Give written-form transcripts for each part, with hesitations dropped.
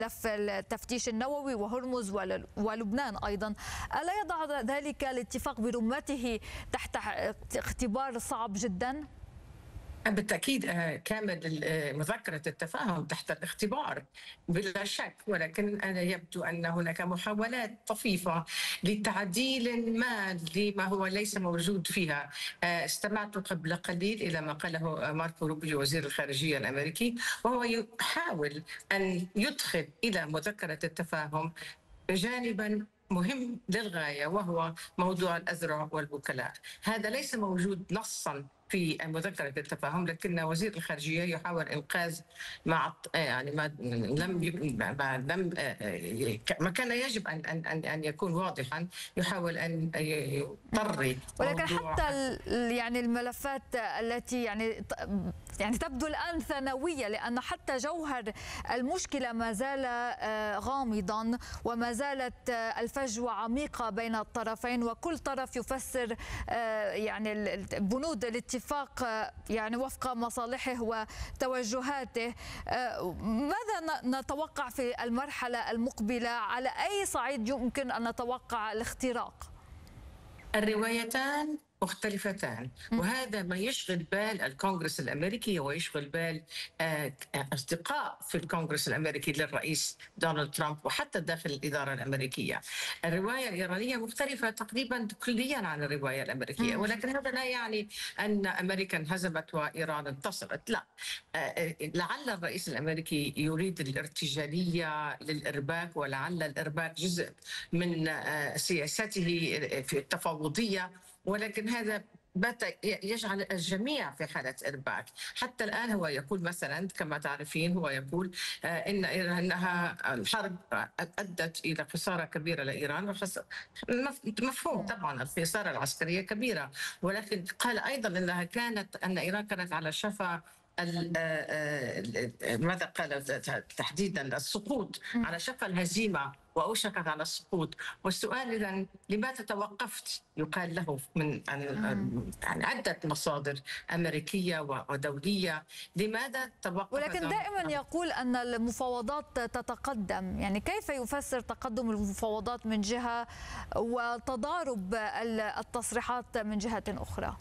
ملف التفتيش النووي وهرمز ولبنان أيضا، ألا يضع ذلك الاتفاق برمته تحت اختبار صعب جدا؟ بالتأكيد كامل مذكرة التفاهم تحت الاختبار بلا شك، ولكن أنا يبدو أن هناك محاولات طفيفة لتعديل ما لما هو ليس موجود فيها. استمعت قبل قليل إلى ما قاله ماركو روبيو وزير الخارجية الأمريكي، وهو يحاول أن يدخل إلى مذكرة التفاهم جانبا مهم للغاية، وهو موضوع الأذرع والوكلاء. هذا ليس موجود نصا في مذكرة التفاهم، لكن وزير الخارجية يحاول إنقاذ ما كان يجب أن يكون واضحا، يحاول أن يطري. ولكن حتى الملفات التي تبدو الآن ثانوية، لأن حتى جوهر المشكلة ما زال غامضا، وما زالت الفجوة عميقة بين الطرفين، وكل طرف يفسر بنود الاتفاق وفق مصالحه وتوجهاته. ماذا نتوقع في المرحلة المقبلة؟ على أي صعيد يمكن أن نتوقع الاختراق؟ الروايتان مختلفتان، وهذا ما يشغل بال الكونغرس الأمريكي ويشغل بال أصدقاء في الكونغرس الأمريكي للرئيس دونالد ترامب وحتى داخل الإدارة الأمريكية. الرواية الإيرانية مختلفة تقريبا كليا عن الرواية الأمريكية، ولكن هذا لا يعني أن أمريكا انهزمت وإيران انتصرت، لا. لعل الرئيس الأمريكي يريد الارتجالية للإرباك، ولعل الإرباك جزء من سياسته في التفاوضية، ولكن هذا يجعل الجميع في حالة إرباك. حتى الآن هو يقول مثلا، كما تعرفين، هو يقول إنها الحرب أدت إلى خسارة كبيرة لإيران، مفهوم طبعا الخسارة العسكرية كبيرة، ولكن قال أيضا أن إيران كانت على شفا ماذا قال تحديدا؟ السقوط، على شفا الهزيمة وأوشكت على السقوط. والسؤال إذن لماذا توقفت؟ يقال له من عدة مصادر أمريكية ودولية، لماذا توقفت؟ ولكن دائما يقول أن المفاوضات تتقدم، كيف يفسر تقدم المفاوضات من جهة وتضارب التصريحات من جهة أخرى؟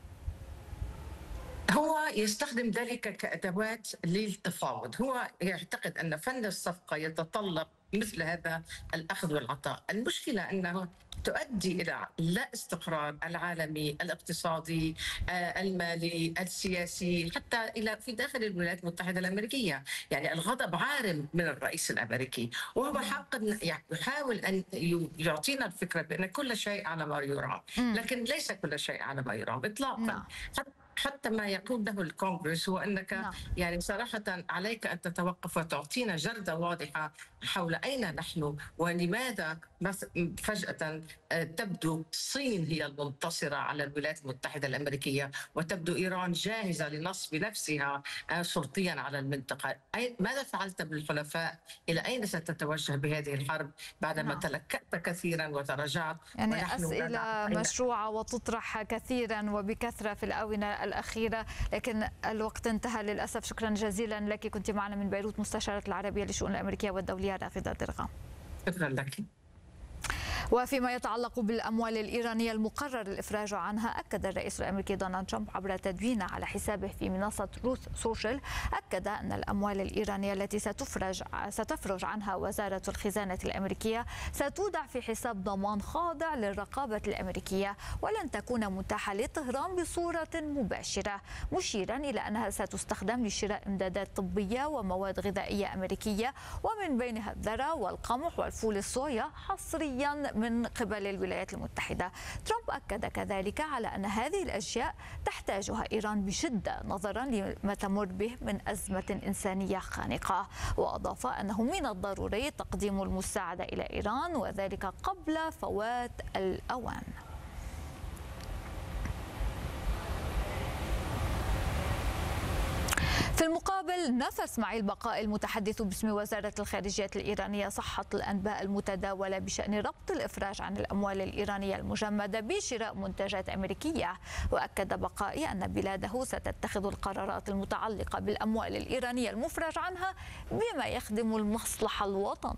هو يستخدم ذلك كأدوات للتفاوض. هو يعتقد أن فن الصفقة يتطلب مثل هذا الأخذ والعطاء. المشكلة أنه تؤدي إلى لا استقرار العالمي، الاقتصادي، المالي، السياسي، حتى إلى في داخل الولايات المتحدة الأمريكية. الغضب عارم من الرئيس الأمريكي، وهو يحاول أن يعطينا الفكرة بأن كل شيء على ما يرام، لكن ليس كل شيء على ما يرام إطلاقا. حتى ما يقول له الكونغرس هو أنك صراحة عليك أن تتوقف وتعطينا جردة واضحة حول أين نحن ولماذا فجأة تبدو الصين هي المنتصرة على الولايات المتحدة الأمريكية، وتبدو إيران جاهزة لنصب نفسها شرطيا على المنطقة. ماذا فعلت بالحلفاء؟ إلى أين ستتوجه بهذه الحرب بعدما تلكأت كثيرا وتراجعت؟ أسئلة مشروعة وتطرح كثيرا وبكثرة في الآونة الأخيرة، لكن الوقت انتهى للأسف. شكرا جزيلا لك، كنت معنا من بيروت مستشارة العربية للشؤون الأمريكية والدولية رافضة درغام. شكرا لك. وفيما يتعلق بالأموال الإيرانية المقرر الإفراج عنها، أكد الرئيس الأمريكي دونالد ترامب عبر تدوين على حسابه في منصة روث سوشيال، أكد أن الأموال الإيرانية التي ستفرج عنها وزارة الخزانة الأمريكية ستودع في حساب ضمان خاضع للرقابة الأمريكية، ولن تكون متاحة لطهران بصورة مباشرة، مشيرا إلى أنها ستستخدم لشراء إمدادات طبية ومواد غذائية أمريكية، ومن بينها الذرة والقمح والفول الصويا حصريا من قبل الولايات المتحدة. ترامب أكد كذلك على أن هذه الأشياء تحتاجها إيران بشدة نظرا لما تمر به من أزمة إنسانية خانقة، وأضاف أنه من الضروري تقديم المساعدة إلى إيران وذلك قبل فوات الأوان. في المقابل، نفى اسماعيل بقاء المتحدث باسم وزارة الخارجية الإيرانية صحة الأنباء المتداولة بشأن ربط الإفراج عن الأموال الإيرانية المجمدة بشراء منتجات أمريكية، وأكد بقائي أن بلاده ستتخذ القرارات المتعلقة بالأموال الإيرانية المفرج عنها بما يخدم المصلحة الوطنية.